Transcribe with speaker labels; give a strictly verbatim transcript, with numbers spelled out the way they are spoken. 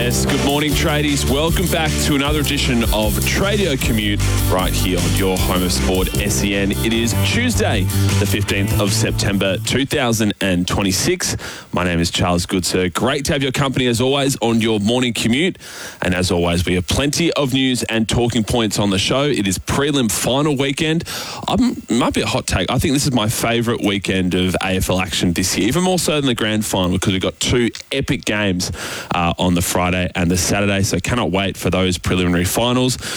Speaker 1: Yes, good morning, tradies. Welcome back to another edition of Tradio Commute right here on your home of sport, S E N. It is Tuesday, the fifteenth of September, two thousand twenty-six. My name is Charles Goodsir. Great to have your company, as always, on your morning commute. And as always, we have plenty of news and talking points on the show. It is prelim final weekend. Um, it might be a hot take. I think this is my favourite weekend of A F L action this year, even more so than the grand final, because we've got two epic games uh, on the Friday and the Saturday, so cannot wait for those preliminary finals.